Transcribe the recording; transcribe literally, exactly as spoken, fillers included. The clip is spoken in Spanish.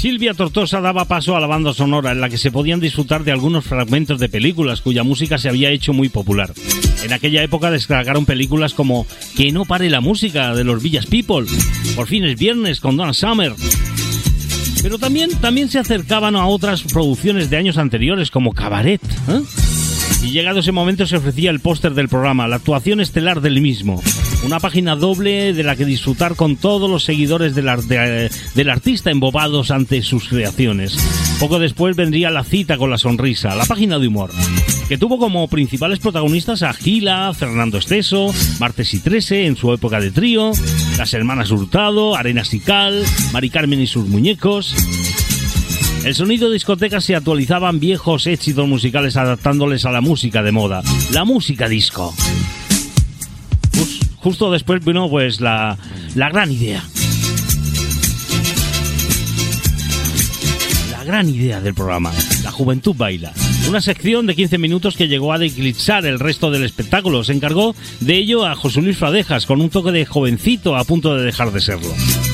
Silvia Tortosa daba paso a la banda sonora, en la que se podían disfrutar de algunos fragmentos de películas cuya música se había hecho muy popular. En aquella época descargaron películas como Que no pare la música, de los Village People, Por fin es viernes, con Donna Summer. Pero también, también se acercaban a otras producciones de años anteriores, como Cabaret, ¿eh? Y llegado ese momento se ofrecía el póster del programa, la actuación estelar del mismo. Una página doble de la que disfrutar con todos los seguidores del, ar- de, del artista embobados ante sus creaciones. Poco después vendría La cita con la sonrisa, la página de humor, que tuvo como principales protagonistas a Gila, Fernando Esteso, Martes y Trece en su época de trío, las hermanas Hurtado, Arenas y Cal, Mari Carmen y sus muñecos. El sonido de discotecas se actualizaban viejos éxitos musicales adaptándoles a la música de moda, la música disco. Pues, justo después vino pues la, la gran idea. La gran idea del programa, La Juventud Baila. Una sección de quince minutos que llegó a eclipsar el resto del espectáculo. Se encargó de ello a José Luis Fradejas, con un toque de jovencito a punto de dejar de serlo.